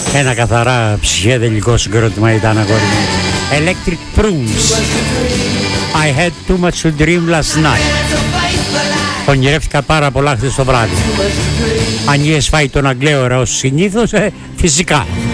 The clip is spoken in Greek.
Ένα καθαρά ψυχεδελικό συγκρότημα ήταν, αγόρι μου. Electric Prunes. I had too much to dream last night. Ονειρεύτηκα πάρα πολλά χθες το βράδυ. Αν είχες φάει τον Αγγλέωρα ως συνήθως, φυσικά.